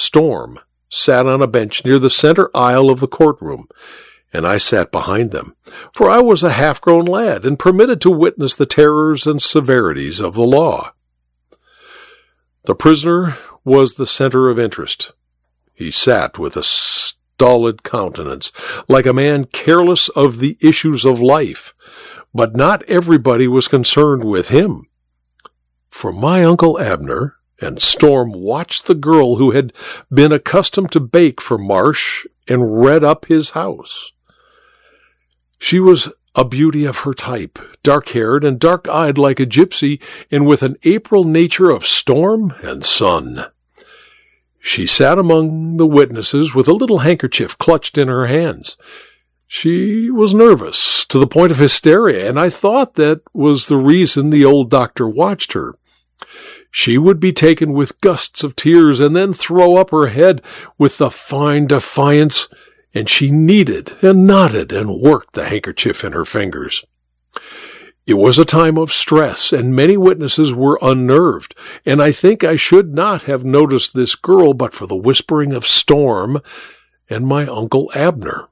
Storm sat on a bench near the center aisle of the courtroom, and I sat behind them, for I was a half-grown lad and permitted to witness the terrors and severities of the law. The prisoner was the center of interest. He sat with a stolid countenance, like a man careless of the issues of life, but not everybody was concerned with him. For my Uncle Abner and Storm watched the girl who had been accustomed to bake for Marsh and redd up his house. She was a beauty of her type, dark-haired and dark-eyed like a gypsy, and with an April nature of storm and sun. She sat among the witnesses with a little handkerchief clutched in her hands. She was nervous, to the point of hysteria, and I thought that was the reason the old doctor watched her. She would be taken with gusts of tears and then throw up her head with the fine defiance, and she kneaded and knotted and worked the handkerchief in her fingers. It was a time of stress, and many witnesses were unnerved, and I think I should not have noticed this girl but for the whispering of Storm and my Uncle Abner.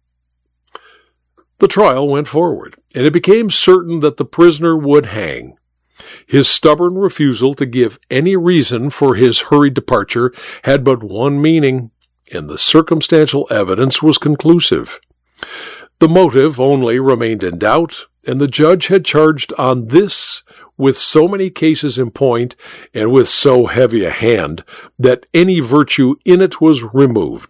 The trial went forward, and it became certain that the prisoner would hang. His stubborn refusal to give any reason for his hurried departure had but one meaning, and the circumstantial evidence was conclusive. The motive only remained in doubt, and the judge had charged on this with so many cases in point and with so heavy a hand that any virtue in it was removed.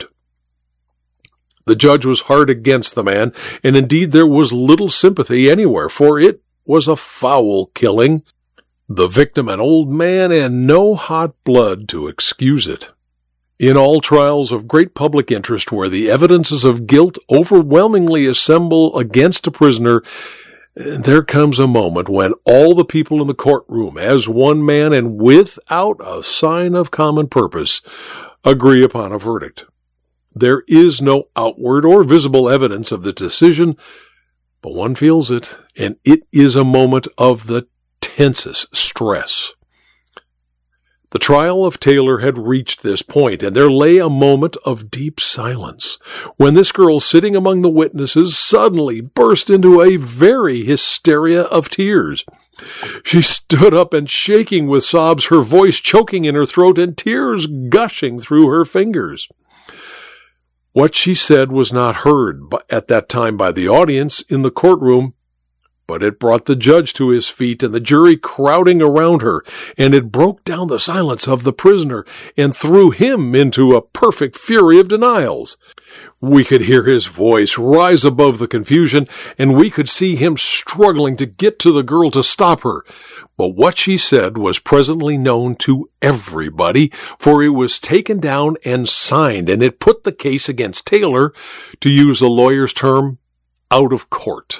The judge was hard against the man, and indeed there was little sympathy anywhere, for it was a foul killing, the victim an old man, and no hot blood to excuse it. In all trials of great public interest where the evidences of guilt overwhelmingly assemble against a prisoner, there comes a moment when all the people in the courtroom, as one man and without a sign of common purpose, agree upon a verdict. There is no outward or visible evidence of the decision, but one feels it, and it is a moment of the tensest stress. The trial of Taylor had reached this point, and there lay a moment of deep silence, when this girl sitting among the witnesses suddenly burst into a very hysteria of tears. She stood up and shaking with sobs, her voice choking in her throat and tears gushing through her fingers. What she said was not heard at that time by the audience in the courtroom, but it brought the judge to his feet and the jury crowding around her, and it broke down the silence of the prisoner and threw him into a perfect fury of denials. We could hear his voice rise above the confusion, and we could see him struggling to get to the girl to stop her. But what she said was presently known to everybody, for it was taken down and signed, and it put the case against Taylor, to use a lawyer's term, out of court.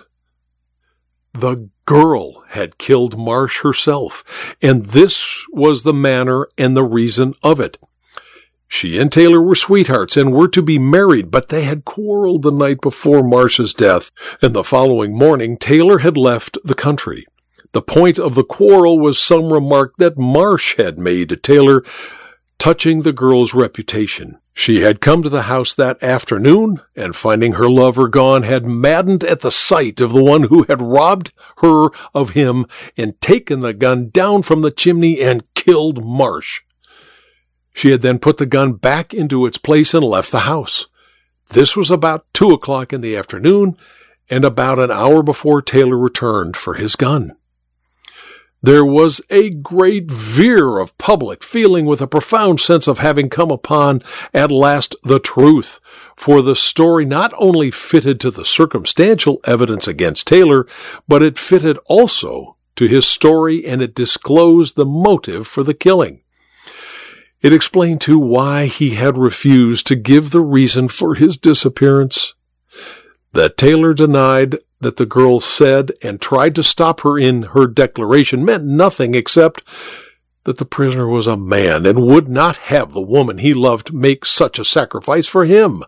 The girl had killed Marsh herself, and this was the manner and the reason of it. She and Taylor were sweethearts and were to be married, but they had quarreled the night before Marsh's death, and the following morning Taylor had left the country. The point of the quarrel was some remark that Marsh had made to Taylor touching the girl's reputation. She had come to the house that afternoon, and finding her lover gone, had maddened at the sight of the one who had robbed her of him and taken the gun down from the chimney and killed Marsh. She had then put the gun back into its place and left the house. This was about 2 o'clock in the afternoon, and about an hour before Taylor returned for his gun. There was a great veer of public feeling with a profound sense of having come upon at last the truth, for the story not only fitted to the circumstantial evidence against Taylor, but it fitted also to his story, and it disclosed the motive for the killing. It explained, too, why he had refused to give the reason for his disappearance. That Taylor denied that the girl said and tried to stop her in her declaration meant nothing except that the prisoner was a man and would not have the woman he loved make such a sacrifice for him.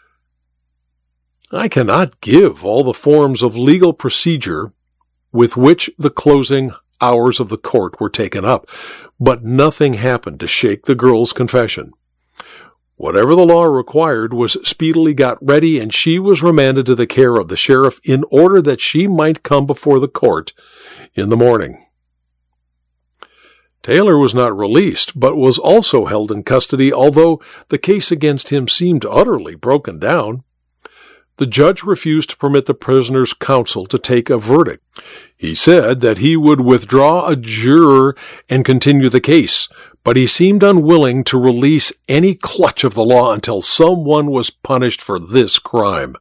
I cannot give all the forms of legal procedure with which the closing hours of the court were taken up, but nothing happened to shake the girl's confession. Whatever the law required was speedily got ready, and she was remanded to the care of the sheriff in order that she might come before the court in the morning. Taylor was not released, but was also held in custody, although the case against him seemed utterly broken down. The judge refused to permit the prisoner's counsel to take a verdict. He said that he would withdraw a juror and continue the case, but he seemed unwilling to release any clutch of the law until someone was punished for this crime.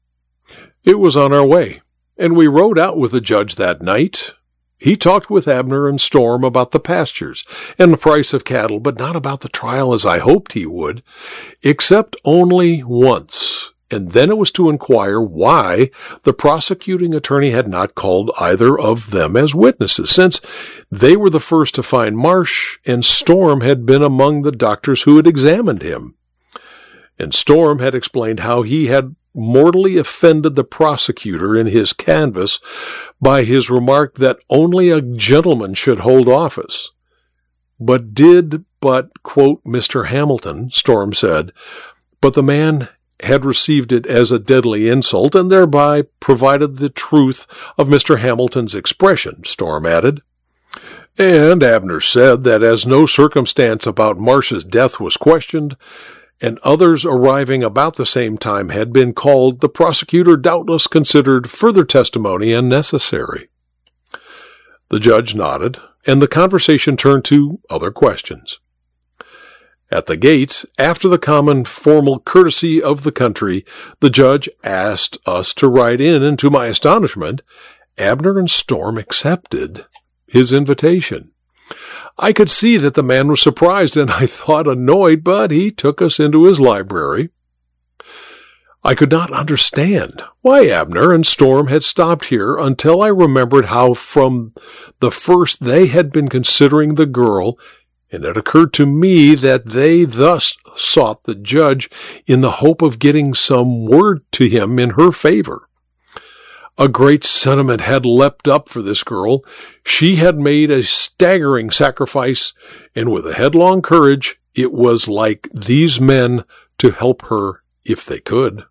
It was on our way, and we rode out with the judge that night. He talked with Abner and Storm about the pastures and the price of cattle, but not about the trial as I hoped he would, except only once. And then it was to inquire why the prosecuting attorney had not called either of them as witnesses, since they were the first to find Marsh, and Storm had been among the doctors who had examined him. And Storm had explained how he had mortally offended the prosecutor in his canvass by his remark that only a gentleman should hold office. But, quote, Mr. Hamilton, Storm said, but the man had received it as a deadly insult and thereby provided the truth of Mr. Hamilton's expression, Storm added. And Abner said that as no circumstance about Marsh's death was questioned, and others arriving about the same time had been called, the prosecutor doubtless considered further testimony unnecessary. The judge nodded, and the conversation turned to other questions. At the gate, after the common formal courtesy of the country, the judge asked us to ride in, and to my astonishment, Abner and Storm accepted his invitation. I could see that the man was surprised, and I thought annoyed, but he took us into his library. I could not understand why Abner and Storm had stopped here until I remembered how from the first they had been considering the girl, and it occurred to me that they thus sought the judge in the hope of getting some word to him in her favor. A great sentiment had leapt up for this girl. She had made a staggering sacrifice, and with a headlong courage, it was like these men to help her if they could.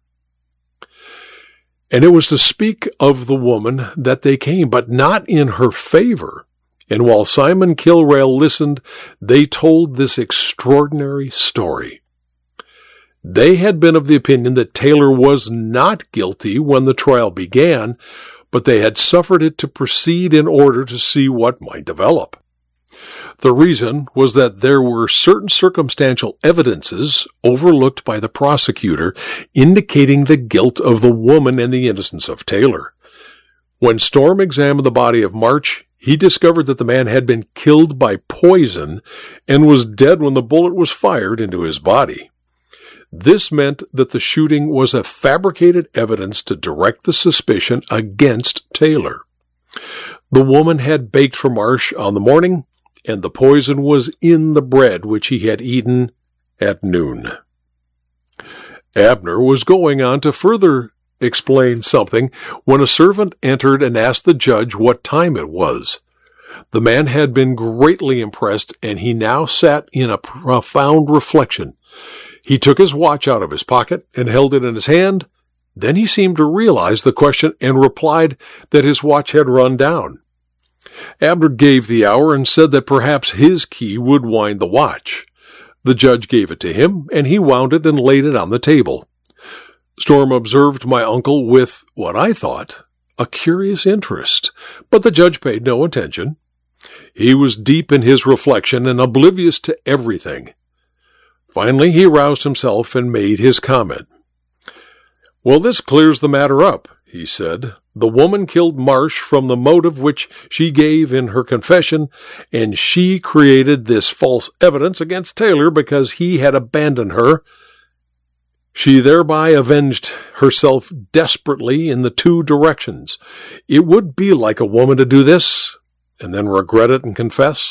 And it was to speak of the woman that they came, but not in her favor. And while Simon Kilrail listened, they told this extraordinary story. They had been of the opinion that Taylor was not guilty when the trial began, but they had suffered it to proceed in order to see what might develop. The reason was that there were certain circumstantial evidences overlooked by the prosecutor indicating the guilt of the woman and the innocence of Taylor. When Storm examined the body of March, he discovered that the man had been killed by poison and was dead when the bullet was fired into his body. This meant that the shooting was a fabricated evidence to direct the suspicion against Taylor. The woman had baked for Marsh on the morning, and the poison was in the bread which he had eaten at noon. Abner was going on to further explain something when a servant entered and asked the judge what time it was. The man had been greatly impressed, and he now sat in a profound reflection. He took his watch out of his pocket and held it in his hand. Then he seemed to realize the question and replied that his watch had run down. Abner gave the hour and said that perhaps his key would wind the watch. The judge gave it to him, and he wound it and laid it on the table. Storm observed my uncle with, what I thought, a curious interest, but the judge paid no attention. He was deep in his reflection and oblivious to everything. Finally, he roused himself and made his comment. "Well, this clears the matter up," he said. "The woman killed Marsh from the motive which she gave in her confession, and she created this false evidence against Taylor because he had abandoned her. She thereby avenged herself desperately in the two directions. It would be like a woman to do this, and then regret it and confess."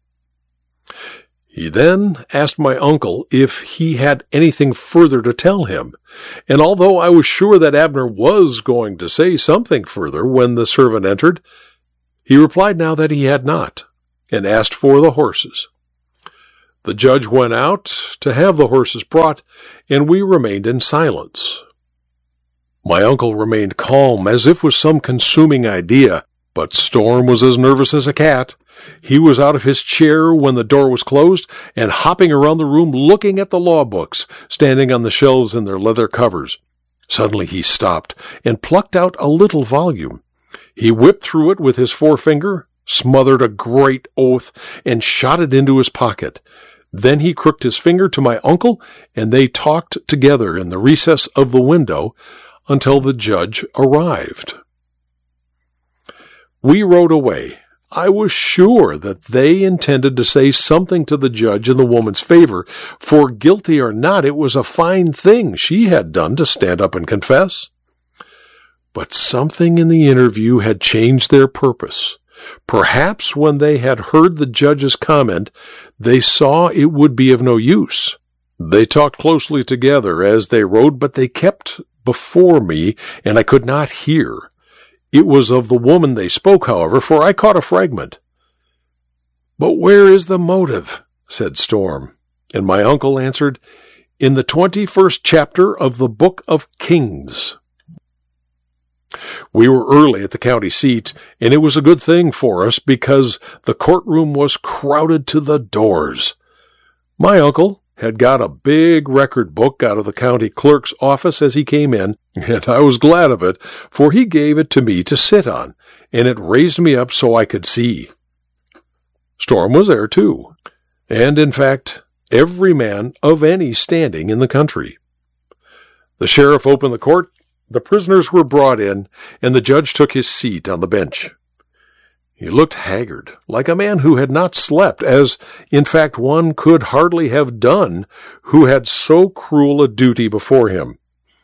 He then asked my uncle if he had anything further to tell him, and although I was sure that Abner was going to say something further when the servant entered, he replied now that he had not, and asked for the horses. The judge went out to have the horses brought, and we remained in silence. My uncle remained calm, as if with some consuming idea, but Storm was as nervous as a cat. He was out of his chair when the door was closed, and hopping around the room looking at the law books, standing on the shelves in their leather covers. Suddenly he stopped, and plucked out a little volume. He whipped through it with his forefinger, smothered a great oath, and shot it into his pocket. Then he crooked his finger to my uncle, and they talked together in the recess of the window until the judge arrived. We rode away. I was sure that they intended to say something to the judge in the woman's favor, for guilty or not, it was a fine thing she had done to stand up and confess. But something in the interview had changed their purpose. Perhaps when they had heard the judge's comment, they saw it would be of no use. They talked closely together as they rode, but they kept before me, and I could not hear. It was of the woman they spoke, however, for I caught a fragment. "But where is the motive?" said Storm. And my uncle answered, "In the 21st chapter of the Book of Kings." We were early at the county seat, and it was a good thing for us because the courtroom was crowded to the doors. My uncle had got a big record book out of the county clerk's office as he came in, and I was glad of it, for he gave it to me to sit on, and it raised me up so I could see. Storm was there, too, and, in fact, every man of any standing in the country. The sheriff opened the court, the prisoners were brought in, and the judge took his seat on the bench. He looked haggard, like a man who had not slept, as, in fact, one could hardly have done who had so cruel a duty before him.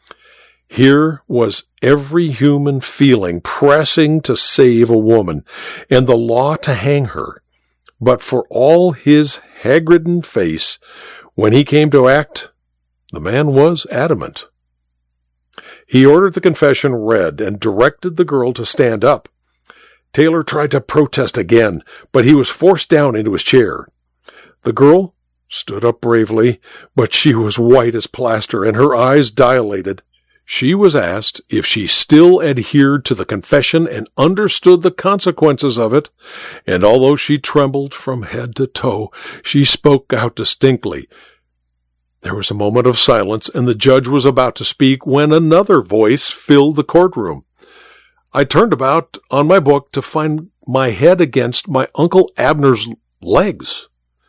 Here was every human feeling pressing to save a woman, and the law to hang her. But for all his hag-ridden face, when he came to act, the man was adamant. He ordered the confession read and directed the girl to stand up. Taylor tried to protest again, but he was forced down into his chair. The girl stood up bravely, but she was white as plaster and her eyes dilated. She was asked if she still adhered to the confession and understood the consequences of it, and although she trembled from head to toe, she spoke out distinctly. There was a moment of silence, and the judge was about to speak when another voice filled the courtroom. I turned about on my book to find my head against my Uncle Abner's legs.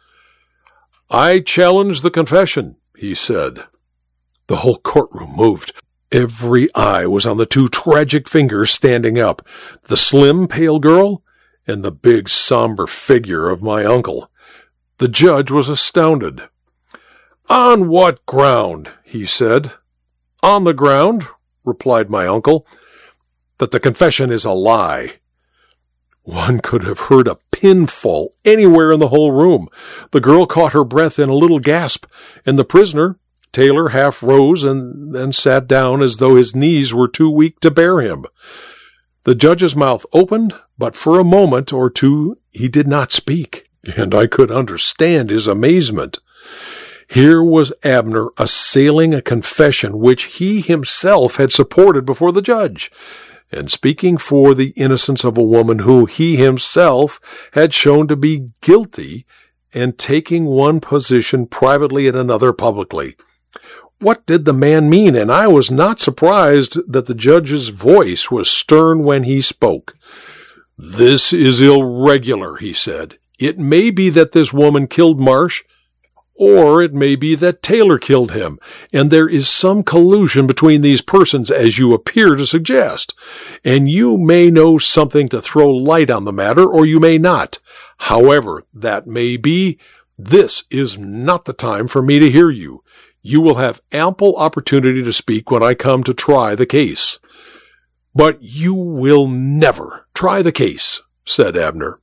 "I challenge the confession," he said. The whole courtroom moved. Every eye was on the two tragic fingers standing up, the slim, pale girl and the big, somber figure of my uncle. The judge was astounded. "On what ground?" he said. "On the ground," replied my uncle, "that the confession is a lie." One could have heard a pin fall anywhere in the whole room. The girl caught her breath in a little gasp, and the prisoner, Taylor, half rose and then sat down as though his knees were too weak to bear him. The judge's mouth opened, but for a moment or two he did not speak, and I could understand his amazement. Here was Abner assailing a confession which he himself had supported before the judge, and speaking for the innocence of a woman who he himself had shown to be guilty, and taking one position privately and another publicly. What did the man mean? And I was not surprised that the judge's voice was stern when he spoke. "This is irregular," he said. "It may be that this woman killed Marsh, or it may be that Taylor killed him, and there is some collusion between these persons, as you appear to suggest. And you may know something to throw light on the matter, or you may not. However that may be, this is not the time for me to hear you. You will have ample opportunity to speak when I come to try the case." "But you will never try the case," said Abner.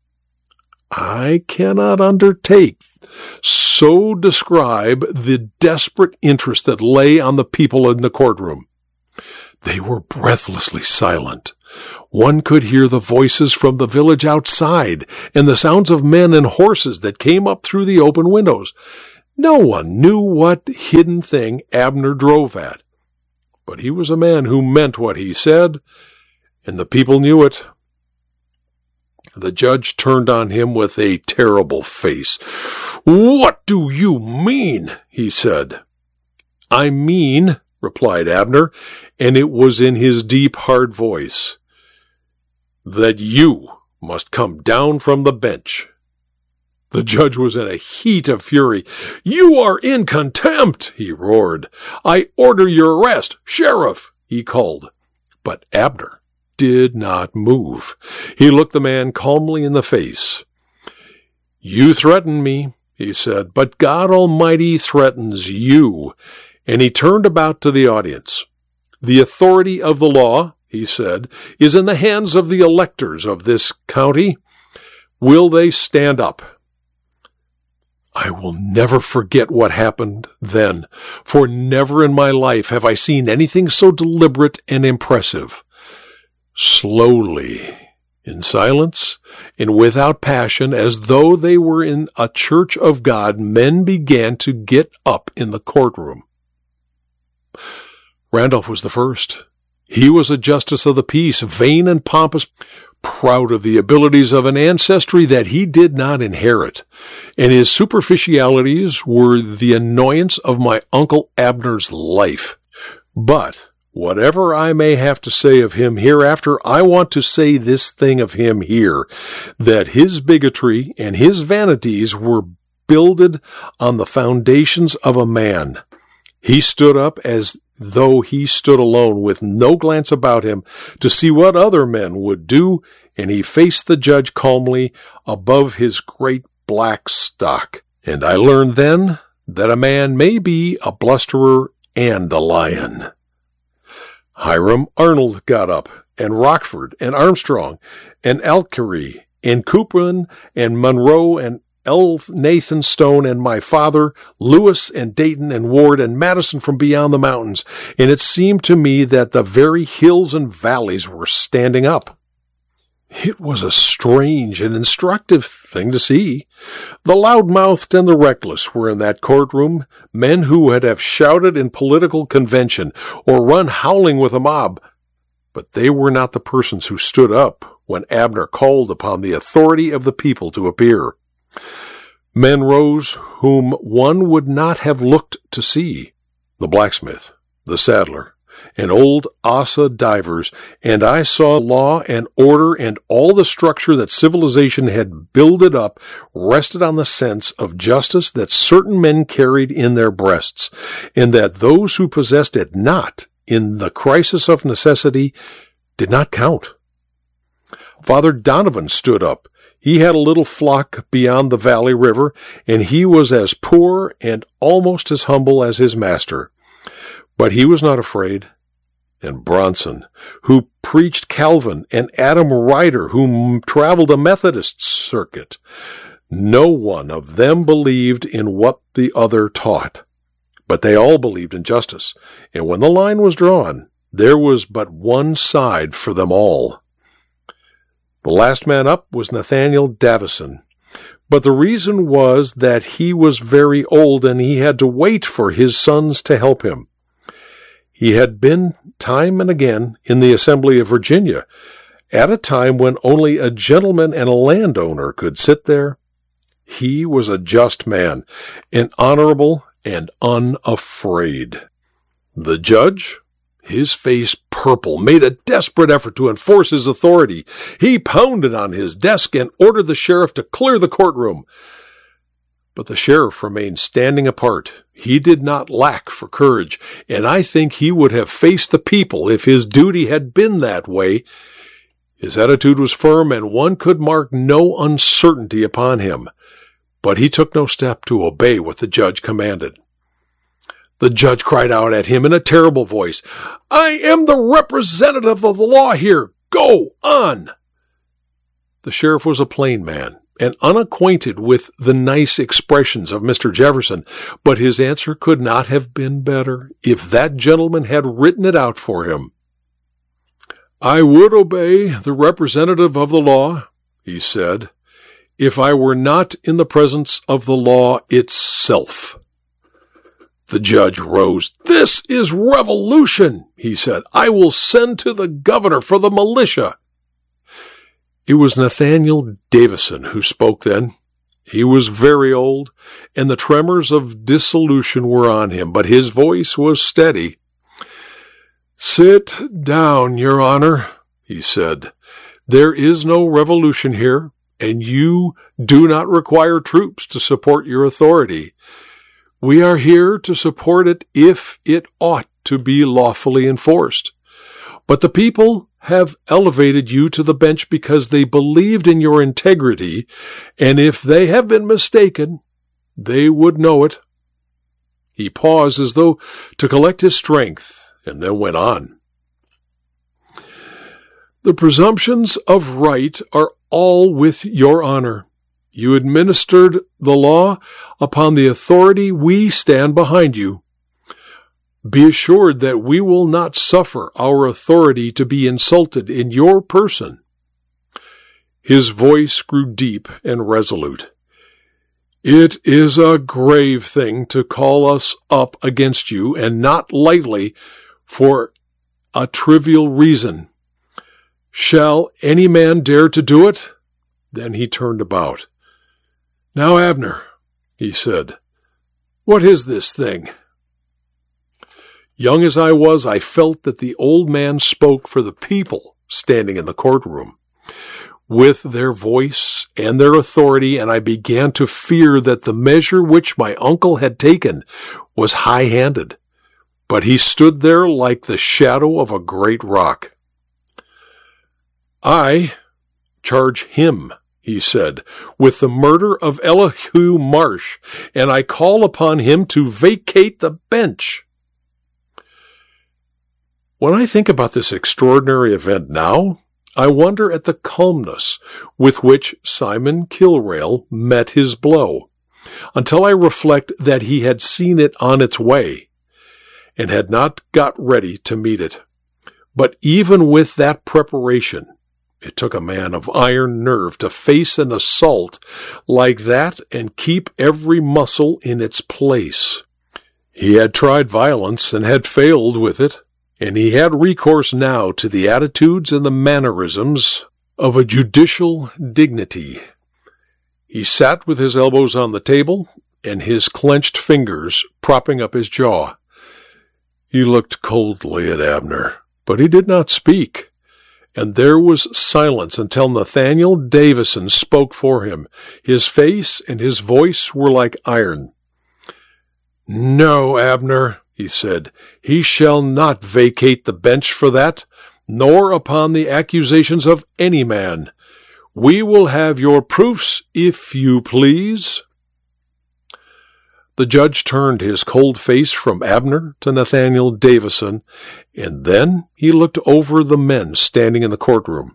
I cannot undertake so describe the desperate interest that lay on the people in the courtroom. They were breathlessly silent. One could hear the voices from the village outside and the sounds of men and horses that came up through the open windows. No one knew what hidden thing Abner drove at, but he was a man who meant what he said, and the people knew it. The judge turned on him with a terrible face. "What do you mean?" he said. "I mean," replied Abner, and it was in his deep, hard voice, "that you must come down from the bench." The judge was in a heat of fury. "You are in contempt," he roared. "I order your arrest. Sheriff," he called. But Abner did not move. He looked the man calmly in the face. "You threaten me," he said, "but God Almighty threatens you." And he turned about to the audience. "The authority of the law," he said, "is in the hands of the electors of this county. Will they stand up?" I will never forget what happened then, for never in my life have I seen anything so deliberate and impressive. Slowly, in silence, and without passion, as though they were in a church of God, men began to get up in the courtroom. Randolph was the first. He was a justice of the peace, vain and pompous, proud of the abilities of an ancestry that he did not inherit, and his superficialities were the annoyance of my Uncle Abner's life. But whatever I may have to say of him hereafter, I want to say this thing of him here, that his bigotry and his vanities were builded on the foundations of a man. He stood up as though he stood alone, with no glance about him to see what other men would do, and he faced the judge calmly above his great black stock. And I learned then that a man may be a blusterer and a lion. Hiram Arnold got up, and Rockford, and Armstrong, and Alkery, and Coupland, and Monroe, and L. Nathan Stone, and my father, Lewis, and Dayton, and Ward, and Madison from beyond the mountains, and it seemed to me that the very hills and valleys were standing up. It was a strange and instructive thing to see. The loud-mouthed and the reckless were in that courtroom, men who would have shouted in political convention or run howling with a mob, but they were not the persons who stood up when Abner called upon the authority of the people to appear. Men rose whom one would not have looked to see, the blacksmith, the saddler, and old Asa Divers, and I saw law and order and all the structure that civilization had builded up rested on the sense of justice that certain men carried in their breasts, and that those who possessed it not in the crisis of necessity did not count. Father Donovan stood up. He had a little flock beyond the Valley River, and he was as poor and almost as humble as his master. But he was not afraid. And Bronson, who preached Calvin, and Adam Ryder, who traveled a Methodist circuit, no one of them believed in what the other taught. But they all believed in justice, and when the line was drawn, there was but one side for them all. The last man up was Nathaniel Davison, but the reason was that he was very old and he had to wait for his sons to help him. He had been time and again in the Assembly of Virginia, at a time when only a gentleman and a landowner could sit there. He was a just man, an honorable and unafraid. The judge, his face purple, made a desperate effort to enforce his authority. He pounded on his desk and ordered the sheriff to clear the courtroom. But the sheriff remained standing apart. He did not lack for courage, and I think he would have faced the people if his duty had been that way. His attitude was firm, and one could mark no uncertainty upon him. But he took no step to obey what the judge commanded. The judge cried out at him in a terrible voice, "I am the representative of the law here. Go on!" The sheriff was a plain man, and unacquainted with the nice expressions of Mr. Jefferson, but his answer could not have been better if that gentleman had written it out for him. I would obey the representative of the law, he said, if I were not in the presence of the law itself. The judge rose. This is revolution, he said. I will send to the governor for the militia. It was Nathaniel Davison who spoke then. He was very old, and the tremors of dissolution were on him, but his voice was steady. Sit down, Your Honor, he said. There is no revolution here, and you do not require troops to support your authority. We are here to support it if it ought to be lawfully enforced. But the people have elevated you to the bench because they believed in your integrity, and if they have been mistaken, they would know it. He paused as though to collect his strength, and then went on. The presumptions of right are all with Your Honor. You administered the law upon the authority we stand behind you. Be assured that we will not suffer our authority to be insulted in your person. His voice grew deep and resolute. It is a grave thing to call us up against you, and not lightly for a trivial reason. Shall any man dare to do it? Then he turned about. Now, Abner, he said, what is this thing? Young as I was, I felt that the old man spoke for the people standing in the courtroom, with their voice and their authority, and I began to fear that the measure which my uncle had taken was high-handed. But he stood there like the shadow of a great rock. I charge him, he said, with the murder of Elihu Marsh, and I call upon him to vacate the bench. When I think about this extraordinary event now, I wonder at the calmness with which Simon Kilrail met his blow, until I reflect that he had seen it on its way, and had not got ready to meet it. But even with that preparation, it took a man of iron nerve to face an assault like that and keep every muscle in its place. He had tried violence and had failed with it, and he had recourse now to the attitudes and the mannerisms of a judicial dignity. He sat with his elbows on the table and his clenched fingers propping up his jaw. He looked coldly at Abner, but he did not speak. And there was silence until Nathaniel Davison spoke for him. His face and his voice were like iron. No, Abner, he said, he shall not vacate the bench for that, nor upon the accusations of any man. We will have your proofs, if you please. The judge turned his cold face from Abner to Nathaniel Davison, and then he looked over the men standing in the courtroom.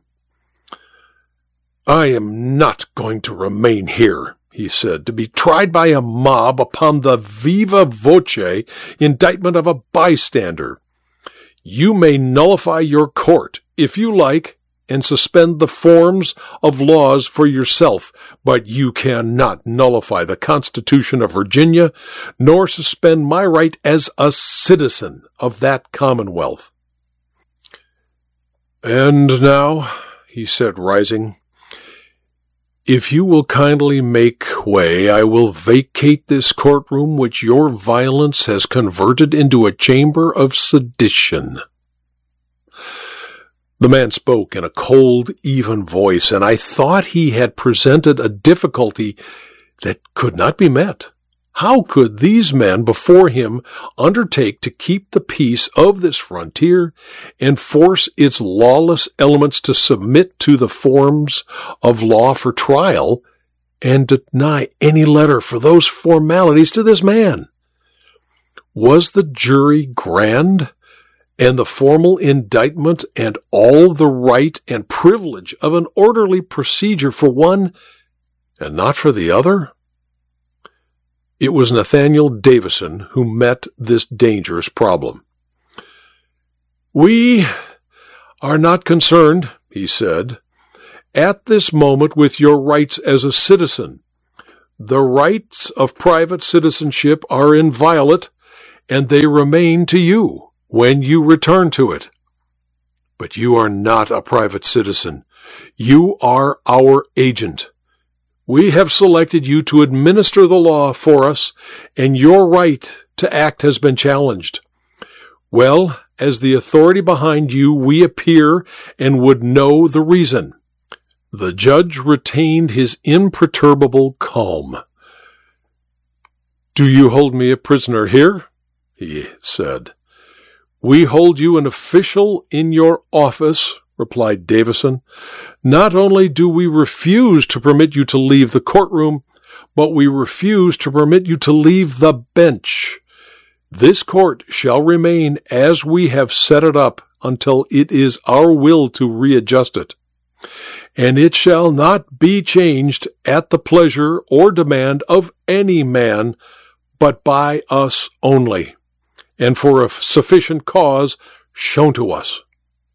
I am not going to remain here, he said, to be tried by a mob upon the viva voce indictment of a bystander. You may nullify your court, if you like, and suspend the forms of laws for yourself, but you cannot nullify the Constitution of Virginia, nor suspend my right as a citizen of that Commonwealth. And now, he said, rising, if you will kindly make way, I will vacate this courtroom which your violence has converted into a chamber of sedition. The man spoke in a cold, even voice, and I thought he had presented a difficulty that could not be met. How could these men before him undertake to keep the peace of this frontier and force its lawless elements to submit to the forms of law for trial and deny any letter for those formalities to this man? Was the jury grand, and the formal indictment and all the right and privilege of an orderly procedure for one and not for the other? It was Nathaniel Davison who met this dangerous problem. We are not concerned, he said, at this moment with your rights as a citizen. The rights of private citizenship are inviolate, and they remain to you when you return to it. But you are not a private citizen. You are our agent. We have selected you to administer the law for us, and your right to act has been challenged. Well, as the authority behind you, we appear and would know the reason. The judge retained his imperturbable calm. Do you hold me a prisoner here? He said. We hold you an official in your office, replied Davison. Not only do we refuse to permit you to leave the courtroom, but we refuse to permit you to leave the bench. This court shall remain as we have set it up until it is our will to readjust it. And it shall not be changed at the pleasure or demand of any man, but by us only, and for a sufficient cause shown to us.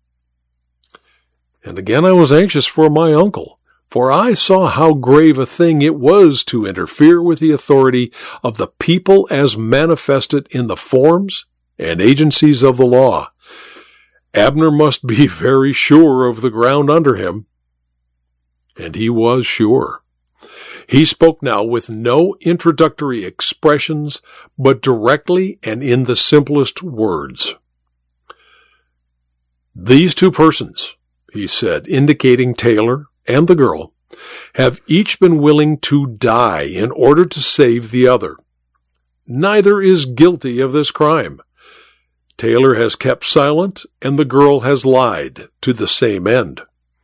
And again I was anxious for my uncle, for I saw how grave a thing it was to interfere with the authority of the people as manifested in the forms and agencies of the law. Abner must be very sure of the ground under him. And he was sure. He spoke now with no introductory expressions, but directly and in the simplest words. These two persons, he said, indicating Taylor and the girl, have each been willing to die in order to save the other. Neither is guilty of this crime. Taylor has kept silent, and the girl has lied to the same end.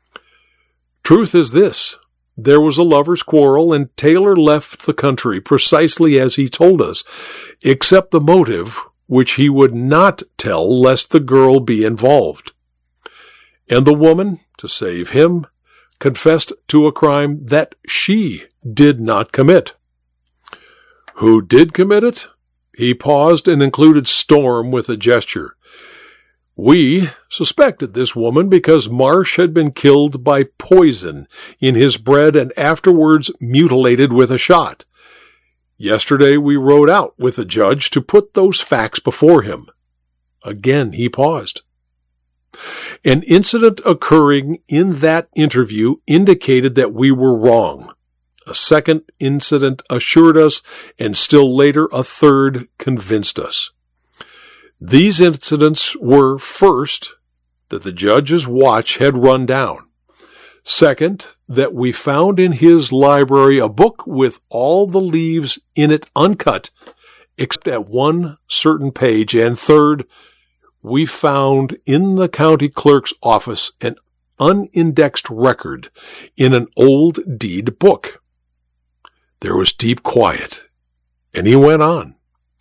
Truth is this. There was a lover's quarrel, and Taylor left the country precisely as he told us, except the motive, which he would not tell lest the girl be involved. And the woman, to save him, confessed to a crime that she did not commit. Who did commit it? He paused and included Storm with a gesture. We suspected this woman because Marsh had been killed by poison in his bread and afterwards mutilated with a shot. Yesterday we rode out with the judge to put those facts before him. Again he paused. An incident occurring in that interview indicated that we were wrong. A second incident assured us, and still later a third convinced us. These incidents were, first, that the judge's watch had run down. Second, that we found in his library a book with all the leaves in it uncut, except at one certain page. And third, we found in the county clerk's office an unindexed record in an old deed book. There was deep quiet, and he went on.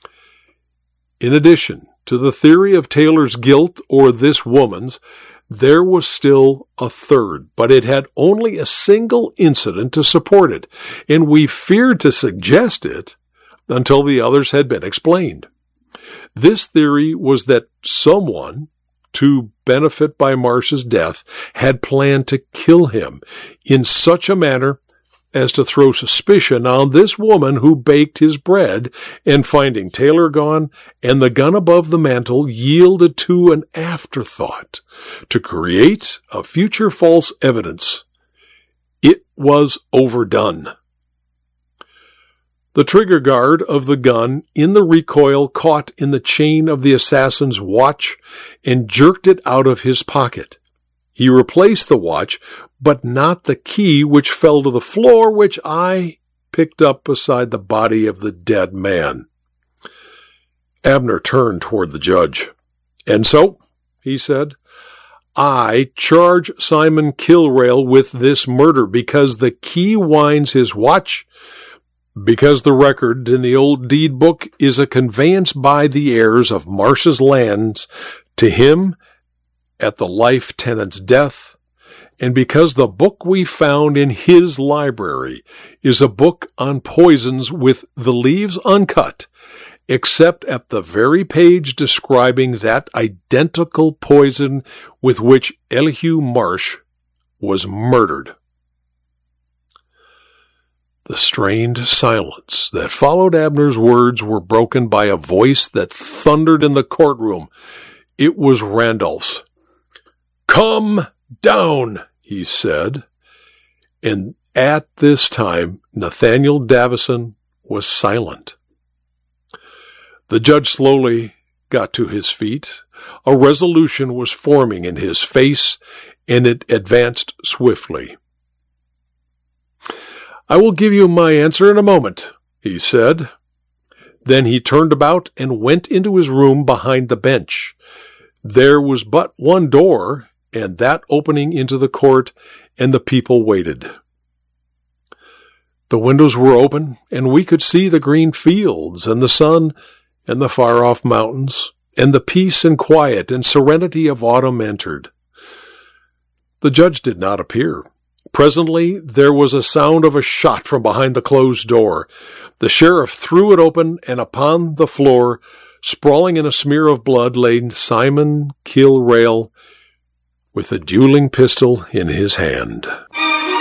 In addition to the theory of Taylor's guilt or this woman's, there was still a third, but it had only a single incident to support it, and we feared to suggest it until the others had been explained. This theory was that someone, to benefit by Marsh's death, had planned to kill him in such a manner as to throw suspicion on this woman who baked his bread, and finding Taylor gone and the gun above the mantel, yielded to an afterthought to create a future false evidence. It was overdone. The trigger guard of the gun in the recoil caught in the chain of the assassin's watch and jerked it out of his pocket. He replaced the watch, but not the key, which fell to the floor, which I picked up beside the body of the dead man. Abner turned toward the judge. And so, he said, I charge Simon Kilrail with this murder because the key winds his watch, because the record in the old deed book is a conveyance by the heirs of Marsh's lands to him at the life tenant's death, and because the book we found in his library is a book on poisons with the leaves uncut, except at the very page describing that identical poison with which Elihu Marsh was murdered. The strained silence that followed Abner's words were broken by a voice that thundered in the courtroom. It was Randolph's. "Come down," he said. And at this time, Nathaniel Davison was silent. The judge slowly got to his feet. A resolution was forming in his face, and it advanced swiftly. "I will give you my answer in a moment," he said. Then he turned about and went into his room behind the bench. There was but one door, and that opening into the court, and the people waited. The windows were open, and we could see the green fields, and the sun, and the far-off mountains, and the peace and quiet and serenity of autumn entered. The judge did not appear. Presently there was a sound of a shot from behind the closed door. The sheriff threw it open, and upon the floor, sprawling in a smear of blood, lay Simon Kilrail with a dueling pistol in his hand.